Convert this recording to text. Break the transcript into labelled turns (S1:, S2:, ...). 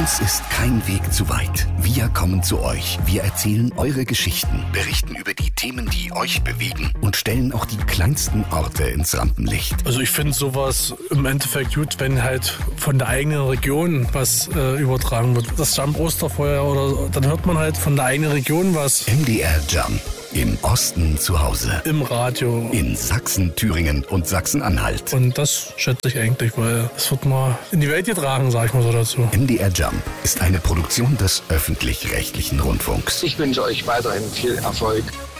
S1: Uns ist kein Weg zu weit. Wir kommen zu euch. Wir erzählen eure Geschichten, berichten über die Themen, die euch bewegen und stellen auch die kleinsten Orte ins Rampenlicht.
S2: Also ich finde sowas im Endeffekt gut, wenn halt von der eigenen Region was übertragen wird. Das Jump Osterfeuer oder dann hört man halt von der eigenen Region was.
S1: MDR Jump. Im Osten zu Hause.
S2: Im Radio.
S1: In Sachsen, Thüringen und Sachsen-Anhalt.
S2: Und das schätze ich eigentlich, weil es wird mal in die Welt getragen, sag ich mal so dazu.
S1: MDR Jump ist eine Produktion des öffentlich-rechtlichen Rundfunks.
S3: Ich wünsche euch weiterhin viel Erfolg.